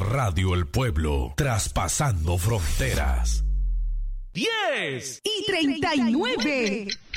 Radio El Pueblo, traspasando fronteras. 10 y 39.